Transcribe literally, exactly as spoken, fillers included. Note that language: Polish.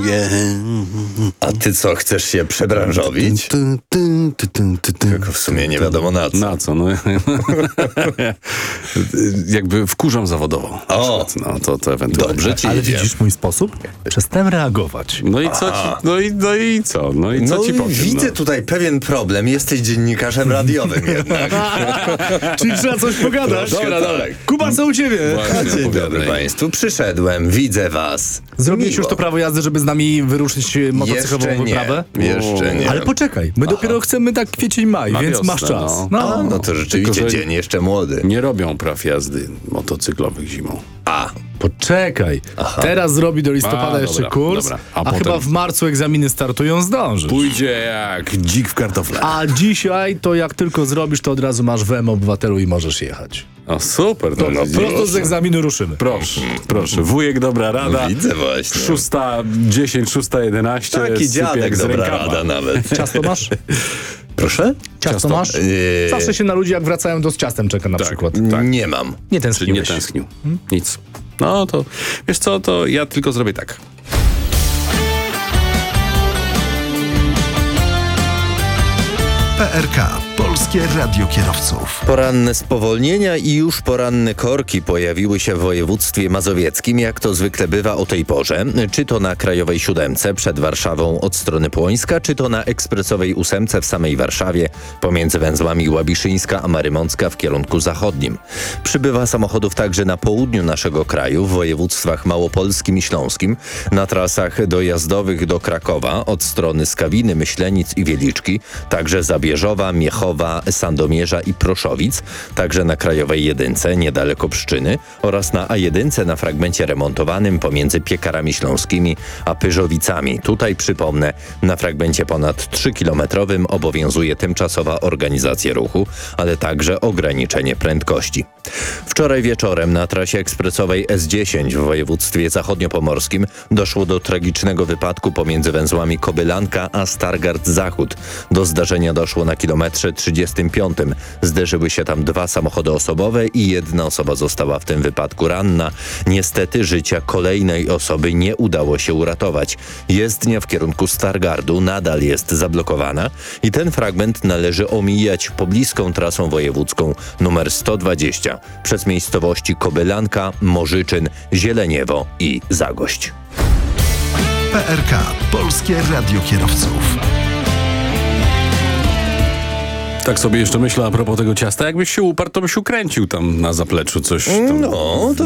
lubię. A ty co, chcesz się przebranżowić? Tylko w sumie nie wiadomo na co. Na co? No, jakby wkurzam zawodowo. O! No to, to ewentualnie. Dobrze ci Ale idzie. widzisz mój sposób? Przestałem reagować. No i co ci, no i, no i co? No i co No ci powiem? widzę no. tutaj pewien problem. Jesteś dziennikarzem radiowym jednak. Czyli trzeba coś pogadać. Dobra, dobra. Kuba, co u ciebie? Właśnie, Dzień opowiadaj. dobry państwu. Przyszedłem, widzę was. Zrobiłeś Miło. już to prawo jazdy, żeby z nami wyruszyć e, motocyklową Jeszcze nie. wyprawę? Jeszcze nie. Ale poczekaj, my dopiero chcemy tak kwiecień, maj, Na więc wiosnę, masz czas. no. No. A, no to rzeczywiście Tylko, że- dzień jeszcze młody. Nie robią praw jazdy motocyklowych zimą. A, Poczekaj, teraz zrobi do listopada A, jeszcze dobra, kurs, dobra. a, A potem- chyba w marcu egzaminy startują, zdążysz. Pójdzie jak dzik w kartofle. A dzisiaj to jak tylko zrobisz, to od razu masz W M obywatelu i możesz jechać. O, super. No, no, Prosto z egzaminu ruszymy. Proszę, proszę. Wujek, dobra rada. widzę właśnie. Szósta dziesięć, szósta jedenaście. Taki sypie jak dziadek, z dobra rękawa. rada nawet. Ciasto masz? Proszę? Ciasto, Ciasto. masz? Yy, Zawsze się na ludzi jak wracają, to z ciastem czeka na przykład. tak. Nie mam. Nie Czy nie tęskniłeś. tęsknił? Nic. No to, wiesz co, to ja tylko zrobię tak. P R K. Polskie Radio Kierowców. Poranne spowolnienia i już poranne korki pojawiły się w województwie mazowieckim, jak to zwykle bywa o tej porze. Czy to na Krajowej Siódemce przed Warszawą od strony Płońska, czy to na Ekspresowej Ósemce w samej Warszawie pomiędzy węzłami Łabiszyńska a Marymącka w kierunku zachodnim. Przybywa samochodów także na południu naszego kraju, w województwach małopolskim i śląskim, na trasach dojazdowych do Krakowa od strony Skawiny, Myślenic i Wieliczki, także Zabierzowa, Miechowa, Sandomierza i Proszowic, także na Krajowej Jedynce niedaleko Pszczyny oraz na A jeden na fragmencie remontowanym pomiędzy Piekarami Śląskimi a Pyrzowicami. Tutaj przypomnę, na fragmencie ponad trzykilometrowym obowiązuje tymczasowa organizacja ruchu, ale także ograniczenie prędkości. Wczoraj wieczorem na trasie ekspresowej S dziesięć w województwie zachodniopomorskim doszło do tragicznego wypadku pomiędzy węzłami Kobylanka a Stargard Zachód. Do zdarzenia doszło na kilometrze trzydziestym piątym. Zderzyły się tam dwa samochody osobowe i jedna osoba została w tym wypadku ranna. Niestety życia kolejnej osoby nie udało się uratować. Jezdnia w kierunku Stargardu nadal jest zablokowana i ten fragment należy omijać pobliską trasą wojewódzką numer sto dwadzieścia przez miejscowości Kobylanka, Morzyczyn, Zieleniewo i Zagość. P R K. Polskie Radio Kierowców. Tak sobie jeszcze myślę a propos tego ciasta. Jakbyś się uparł, to byś ukręcił tam na zapleczu coś. Tam No, to